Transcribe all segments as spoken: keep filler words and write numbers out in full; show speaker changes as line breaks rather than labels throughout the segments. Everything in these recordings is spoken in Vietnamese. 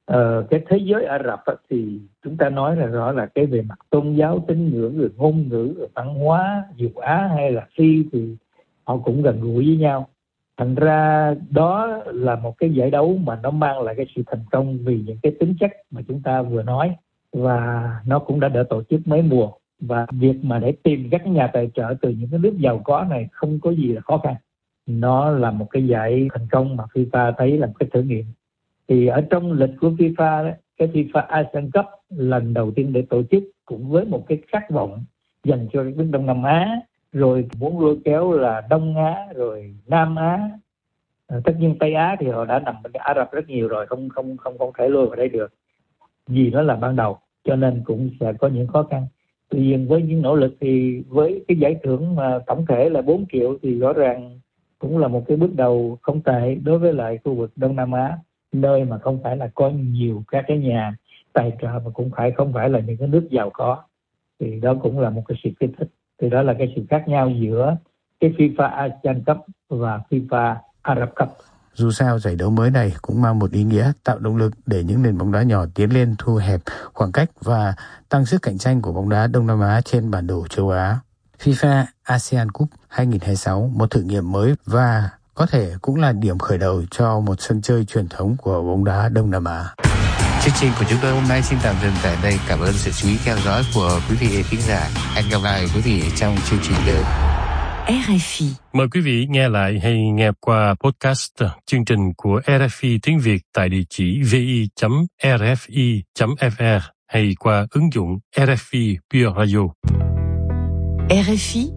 Ờ, cái thế giới Ả Rập á, thì chúng ta nói là rõ là cái về mặt tôn giáo, tín ngưỡng, rồi ngôn ngữ, rồi văn hóa, dù Á hay là Phi thì họ cũng gần gũi với nhau. Thành ra đó là một cái giải đấu mà nó mang lại cái sự thành công vì những cái tính chất mà chúng ta vừa nói, và nó cũng đã được tổ chức mấy mùa. Và việc mà để tìm các nhà tài trợ từ những cái nước giàu có này không có gì là khó khăn. Nó là một cái giải thành công mà FIFA thấy là một cái thử nghiệm. Thì ở trong lịch của FIFA đó, cái FIFA Asian Cup lần đầu tiên để tổ chức cũng với một cái khát vọng dành cho các nước Đông Nam Á, rồi muốn lôi kéo là Đông Á rồi Nam Á. À, tất nhiên Tây Á thì họ đã nằm bên Ả Rập rất nhiều rồi, không không không không thể lôi vào đây được vì nó là ban đầu, cho nên cũng sẽ có những khó khăn. Tuy nhiên với những nỗ lực thì với cái giải thưởng mà tổng thể là bốn triệu thì rõ ràng cũng là một cái bước đầu không tệ đối với lại khu vực Đông Nam Á, nơi mà không phải là có nhiều các cái nhà tài trợ mà cũng phải không phải là những cái nước giàu có, thì đó cũng là một cái sự kích thích. Thì đó là cái sự khác nhau giữa cái FIFA Asian Cup và FIFA Arab Cup.
Dù sao, giải đấu mới này cũng mang một ý nghĩa tạo động lực để những nền bóng đá nhỏ tiến lên thu hẹp khoảng cách và tăng sức cạnh tranh của bóng đá Đông Nam Á trên bản đồ châu Á. FIFA ASEAN Cup hai không hai sáu, một thử nghiệm mới và có thể cũng là điểm khởi đầu cho một sân chơi truyền thống của bóng đá Đông Nam Á.
Chương trình của chúng tôi hôm nay xin tạm dừng tại đây. Cảm ơn sự chú ý theo dõi của quý vị khán giả. Hẹn gặp lại quý vị trong chương trình tới.
rờ ép i.
Mời quý vị nghe lại hay nghe qua podcast chương trình của rờ ép i tiếng Việt tại địa chỉ vi chấm rờ ép i chấm ép rờ hay qua ứng dụng rờ ép i Pure Radio.
rờ ép i,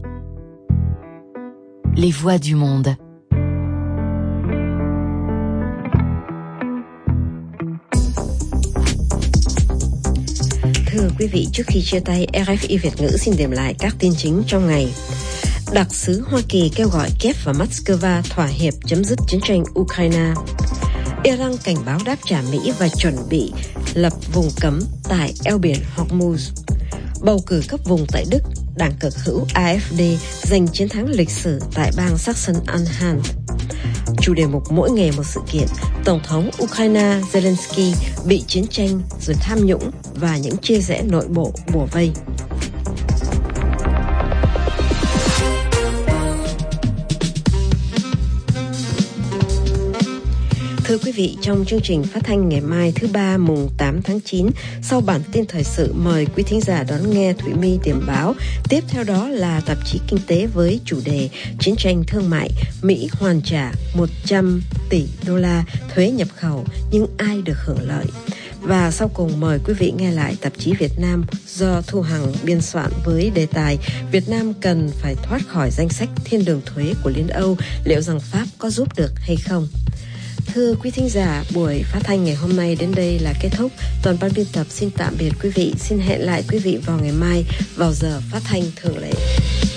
les voix du monde.
Thưa quý vị, trước khi chia tay, rờ ép i Việt ngữ xin điểm lại các tin chính trong ngày. Đặc sứ Hoa Kỳ kêu gọi Kiev và Moscow thỏa hiệp chấm dứt chiến tranh Ukraine. Iran cảnh báo đáp trả Mỹ và chuẩn bị lập vùng cấm tại eo biển Hormuz. Bầu cử cấp vùng tại Đức, đảng cực hữu a ép đê giành chiến thắng lịch sử tại bang Saxon-Anhalt. Chủ đề mục mỗi ngày một sự kiện, Tổng thống Ukraine Zelensky bị chiến tranh rồi tham nhũng và những chia rẽ nội bộ bủa vây. Thưa quý vị, trong chương trình phát thanh ngày mai thứ ba mùng tám tháng chín, sau bản tin thời sự mời quý thính giả đón nghe Thủy My điểm báo. Tiếp theo đó là tạp chí Kinh tế với chủ đề Chiến tranh thương mại, Mỹ hoàn trả một trăm tỷ đô la thuế nhập khẩu nhưng ai được hưởng lợi. Và sau cùng mời quý vị nghe lại tạp chí Việt Nam do Thu Hằng biên soạn với đề tài Việt Nam cần phải thoát khỏi danh sách thiên đường thuế của Liên Âu, liệu rằng Pháp có giúp được hay không? Thưa quý thính giả, buổi phát thanh ngày hôm nay đến đây là kết thúc. Toàn ban biên tập xin tạm biệt quý vị. Xin hẹn lại quý vị vào ngày mai vào giờ phát thanh thường lệ.